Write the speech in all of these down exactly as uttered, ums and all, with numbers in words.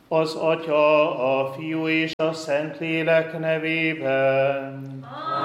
Az Atya, a Fiú és a Szentlélek nevében.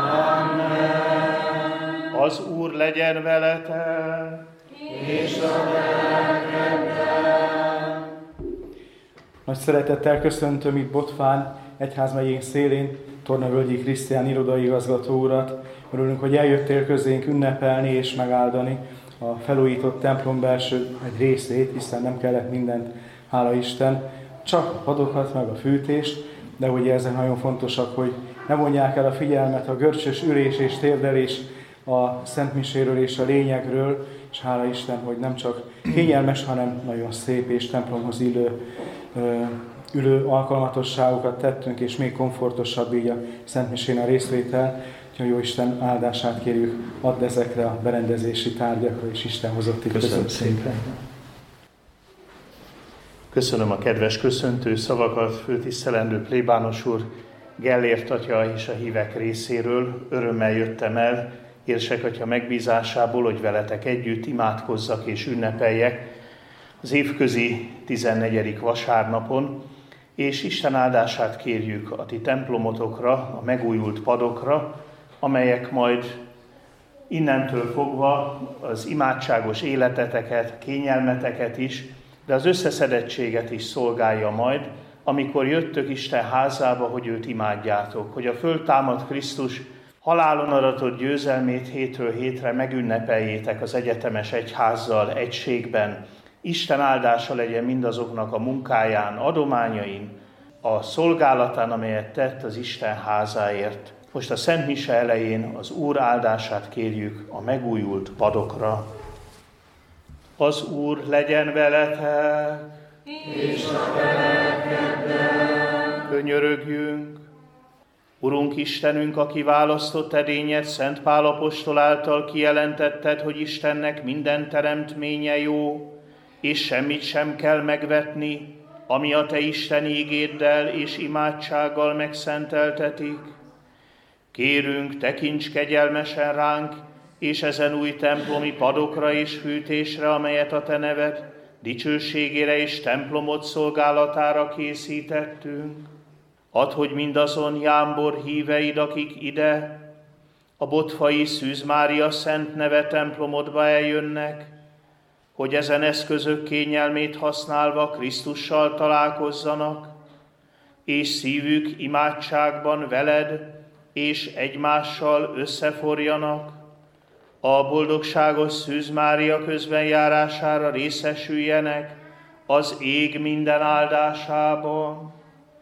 Amen. Az Úr legyen veletek. És a lelkeddel. Nagy szeretettel köszöntöm itt Botfán, egyházmegyénk szélén Tornavölgyi Krisztián irodaigazgató urat. Örülünk, hogy eljöttél közénk ünnepelni és megáldani a felújított templom belső egy részét, hiszen nem kellett mindent, hála Isten, csak a padokat, meg a fűtést, de ugye ezek nagyon fontosak, hogy ne vonják el a figyelmet a görcsös ülés és térdelés a Szentmiséről és a lényegről, és hála Isten, hogy nem csak kényelmes, hanem nagyon szép és templomhoz illő, ülő alkalmatosságokat tettünk, és még komfortosabb így a Szentmisén a részvétel. Úgyhogy jó Isten áldását kérjük, add ezekre a berendezési tárgyakra, és Isten hozott itt. Köszönöm szépen. Köszönöm a kedves köszöntő szavakat, főtisztelendő plébános úr, Gellért atya és a hívek részéről. Örömmel jöttem el Érsek atya megbízásából, hogy veletek együtt imádkozzak és ünnepeljek az évközi tizennegyedik vasárnapon, és Isten áldását kérjük a ti templomotokra, a megújult padokra, amelyek majd innentől fogva az imádságos életeteket, kényelmeteket is, de az összeszedettséget is szolgálja majd, amikor jöttök Isten házába, hogy őt imádjátok, hogy a föltámadt Krisztus halálon aratott győzelmét hétről hétre megünnepeljétek az egyetemes egyházzal, egységben. Isten áldása legyen mindazoknak a munkáján, adományain, a szolgálatán, amelyet tett az Isten házáért. Most a Szent Mise elején az Úr áldását kérjük a megújult padokra. Az Úr legyen veletek, és a lelkeddel. Könyörögjünk. Urunk Istenünk, aki választott edényed Szent Pál apostol által kijelentetted, hogy Istennek minden teremtménye jó, és semmit sem kell megvetni, ami a te Isten ígéddel és imádsággal megszenteltetik. Kérünk, tekints kegyelmesen ránk, és ezen új templomi padokra és fűtésre, amelyet a te neved dicsőségére és templomod szolgálatára készítettünk. Add, hogy mindazon jámbor híveid, akik ide, a Botfai Szűz Mária szent neve templomodba eljönnek, hogy ezen eszközök kényelmét használva Krisztussal találkozzanak, és szívük imádságban veled és egymással összeforjanak, a boldogságos Szűz Mária közben járására részesüljenek az ég minden áldásában.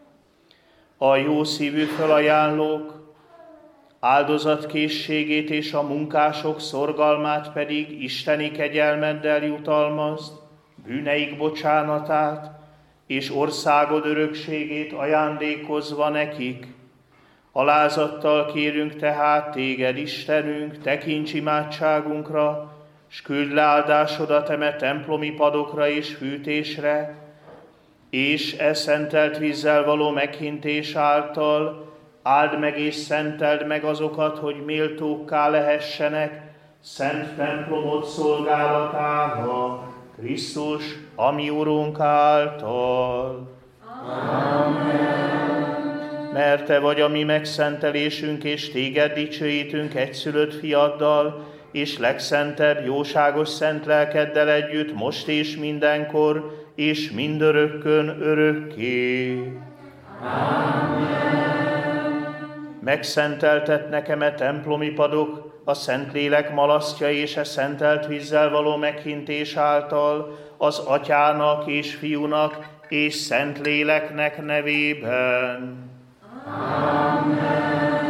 A jó szívű felajánlók áldozatkészségét és a munkások szorgalmát pedig isteni kegyelmeddel jutalmazd, bűneik bocsánatát és országod örökségét ajándékozva nekik. Alázattal kérünk tehát téged, Istenünk, tekints imádságunkra, s küld le áldásodat eme templomi padokra és fűtésre, és e szentelt vízzel való meghintés által áld meg és szenteld meg azokat, hogy méltókká lehessenek szent templomod szolgálatára, Krisztus, a mi Urunk által. Amen. Mert te vagy a mi megszentelésünk, és téged dicsőítünk egyszülött fiaddal, és legszentebb, jóságos szent lelkeddel együtt, most és mindenkor, és mindörökkön örökké. Amen. Megszenteltet nekem e templomi padok, a Szentlélek malasztja és e szentelt vízzel való meghintés által, az Atyának és Fiúnak és Szentléleknek nevében. Amen.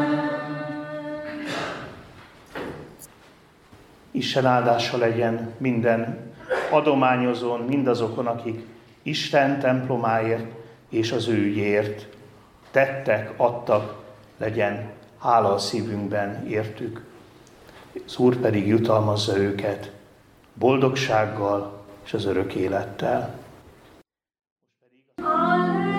Isten áldása legyen minden adományozón, mindazokon, akik Isten templomáért és az ő ügyért tettek, adtak, legyen hála a szívünkben értük. Az Úr pedig jutalmazza őket boldogsággal és az örök élettel.